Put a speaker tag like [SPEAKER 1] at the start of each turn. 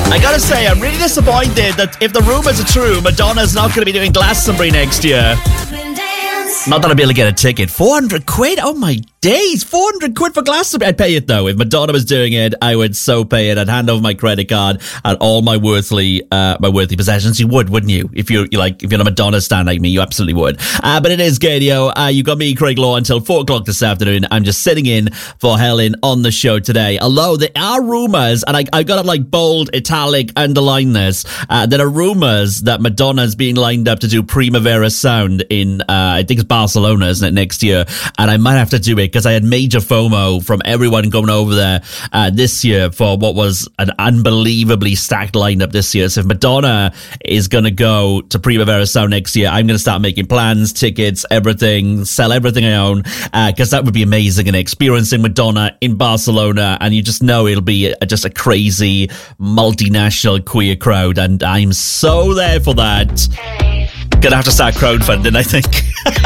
[SPEAKER 1] I gotta say, I'm really disappointed that if the rumours are true, Madonna's not going to be doing Glastonbury next year. Not that I'll be able to get a ticket. 400 quid? Oh my days. 400 quid for Glastonbury. I'd pay it though. If Madonna was doing it, I would so pay it. I'd hand over my credit card and all my worthy possessions. You would, wouldn't you? If you're a Madonna stan like me, you absolutely would. But it is Gadio. You got me, Craig Law, until 4 o'clock this afternoon. I'm just sitting in for Helen on the show today. Although there are rumours, and I got to bold, italic, underline this. There are rumours that Madonna's being lined up to do Primavera Sound in, I think it's Barcelona, isn't it, next year? And I might have to do it because I had major FOMO from everyone going over there this year for what was an unbelievably stacked lineup this year. So if Madonna is going to go to Primavera Sound next year, I'm going to start making plans, tickets, everything, sell everything I own, because that would be amazing. And experiencing Madonna in Barcelona, and you just know it'll be just a crazy multinational queer crowd, and I'm so there for that. Gonna have to start crowdfunding, I think.